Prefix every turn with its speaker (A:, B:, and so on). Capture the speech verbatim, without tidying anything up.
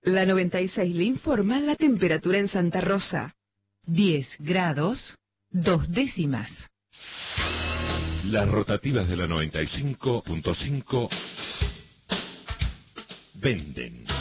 A: La noventa y seis le informa la temperatura en Santa Rosa.
B: diez grados, dos décimas.
C: Las rotativas de la noventa y cinco punto cinco venden.